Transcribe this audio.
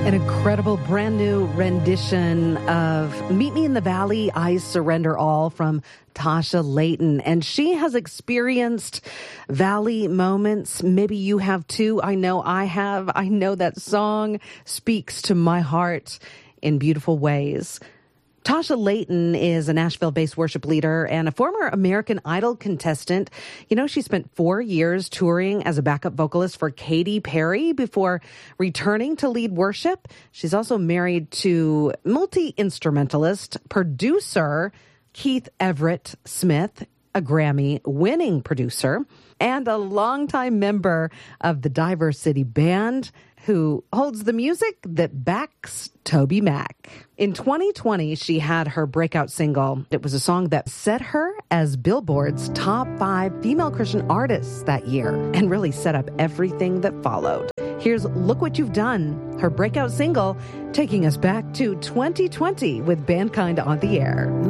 An incredible brand new rendition of Meet Me in the Valley, I Surrender All from Tasha Layton. And she has experienced valley moments. Maybe you have too. I know I have. I know that song speaks to my heart in beautiful ways. Tasha Layton is a Nashville-based worship leader and a former American Idol contestant. You know, she spent 4 years touring as a backup vocalist for Katy Perry before returning to lead worship. She's also married to multi-instrumentalist, producer Keith Everett Smith, a Grammy-winning producer, and a longtime member of the Diversity Band, who holds the music that backs Toby Mac. In 2020, she had her breakout single. It was a song that set her as Billboard's top 5 female Christian artists that year and really set up everything that followed. Here's Look What You've Done, her breakout single, taking us back to 2020 with Bandkind on the air.